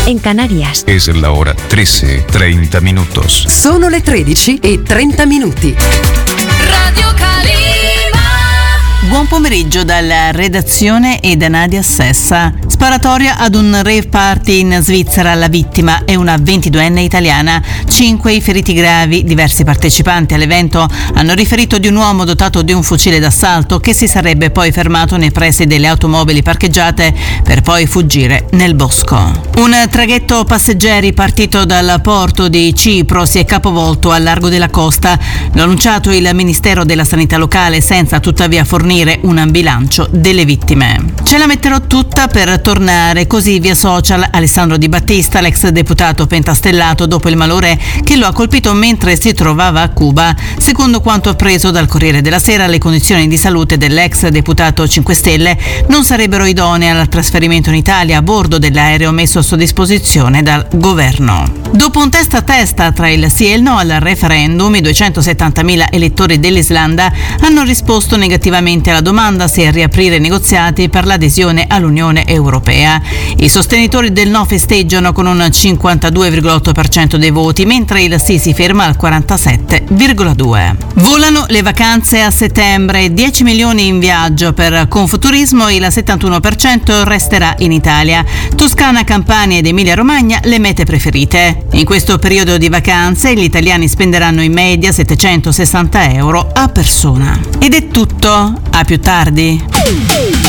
en Canarias. Es la hora 13:30 minutos. Sono le 13:30. Radio Calima. Buon pomeriggio dalla redazione e da Nadia Sessa. Sparatoria ad un rave party in Svizzera. La vittima è una 22enne italiana. 5 i feriti gravi. Diversi partecipanti all'evento hanno riferito di un uomo dotato di un fucile d'assalto che si sarebbe poi fermato nei pressi delle automobili parcheggiate per poi fuggire nel bosco. Un traghetto passeggeri partito dal porto di Cipro si è capovolto al largo della costa. L'ha annunciato il Ministero della Sanità locale senza tuttavia fornire un bilancio delle vittime. Ce la metterò tutta per tornare, così via social Alessandro Di Battista, l'ex deputato pentastellato, dopo il malore che lo ha colpito mentre si trovava a Cuba. Secondo quanto appreso dal Corriere della Sera, le condizioni di salute dell'ex deputato 5 Stelle non sarebbero idonee al trasferimento in Italia a bordo dell'aereo messo a sua disposizione dal governo. Dopo un testa a testa tra il sì e il no al referendum, i 270.000 elettori dell'Islanda hanno risposto negativamente alla domanda se riaprire i negoziati per l'adesione all'Unione Europea. I sostenitori del no festeggiano con un 52,8% dei voti, mentre il sì si ferma al 47,2%. Volano le vacanze a settembre, 10 milioni in viaggio per Confuturismo, il 71% resterà in Italia. Toscana, Campania ed Emilia-Romagna le mete preferite. In questo periodo di vacanze gli italiani spenderanno in media 760 euro a persona. Ed è tutto, a più tardi.